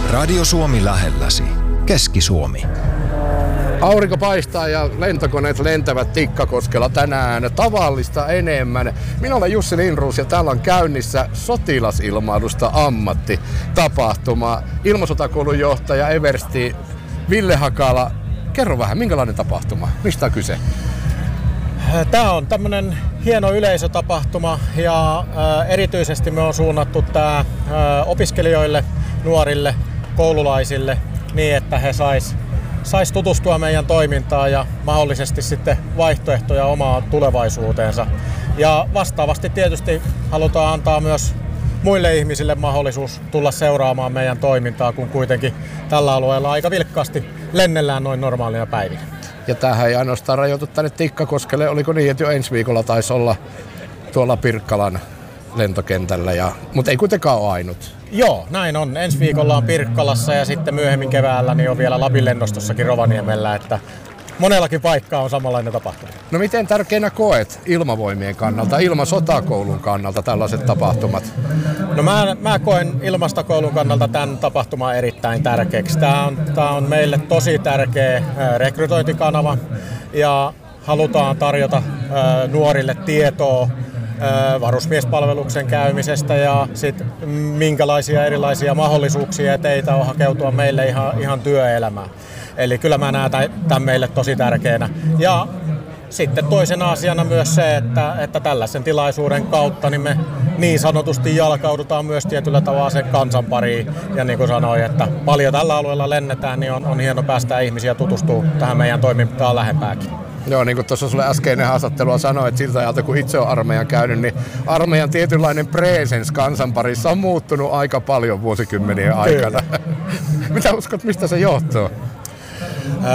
Radio Suomi lähelläsi. Keski-Suomi. Aurinko paistaa ja lentokoneet lentävät Tikkakoskella tänään tavallista enemmän. Minä olen Jussi Lindroos ja täällä on käynnissä sotilasilmailusta ammattitapahtuma. Ilmasotakoulun johtaja eversti Ville Hakala. Kerro vähän, minkälainen tapahtuma? Mistä on kyse? Tämä on tämmöinen hieno yleisötapahtuma ja erityisesti me on suunnattu tämä opiskelijoille, nuorille, koululaisille niin, että he sais tutustua meidän toimintaan ja mahdollisesti sitten vaihtoehtoja omaan tulevaisuuteensa. Ja vastaavasti tietysti halutaan antaa myös muille ihmisille mahdollisuus tulla seuraamaan meidän toimintaa, kun kuitenkin tällä alueella aika vilkkaasti lennellään noin normaalina päivinä. Ja tämähän ei ainoastaan rajoitu tänne Tikkakoskelle. Oliko niin, että jo ensi viikolla taisi olla tuolla Pirkkalan lentokentällä, mutta ei kuitenkaan ole ainut. Joo, näin on. Ensi viikolla on Pirkkalassa ja sitten myöhemmin keväällä niin on vielä Lapin lennostossakin Rovaniemellä, että monellakin paikkaa on samanlainen tapahtuma. No miten tärkeänä koet ilmavoimien kannalta, ilmasotakoulun kannalta tällaiset tapahtumat? No mä koen ilmastokoulun kannalta tämän tapahtuman erittäin tärkeäksi. Tämä on meille tosi tärkeä rekrytointikanava ja halutaan tarjota nuorille tietoa varusmiespalveluksen käymisestä ja sit minkälaisia erilaisia mahdollisuuksia ja teitä on hakeutua meille ihan työelämään. Eli kyllä mä näen tämän meille tosi tärkeänä. Ja sitten toisena asiana myös se, että tällaisen tilaisuuden kautta niin me niin sanotusti jalkaudutaan myös tietyllä tavalla sen kansan pariin. Ja niin kuin sanoin, että paljon tällä alueella lennetään, niin on hieno päästä ihmisiä tutustumaan tähän meidän toimintaan lähempääkin. Joo, niin kuin tuossa sulle äskeinen haastattelua sanoi, että siltä ajalta kun itse on armeijan käynyt, niin armeijan tietynlainen presence kansan parissa on muuttunut aika paljon vuosikymmenien aikana. Mitä uskot, mistä se johtuu?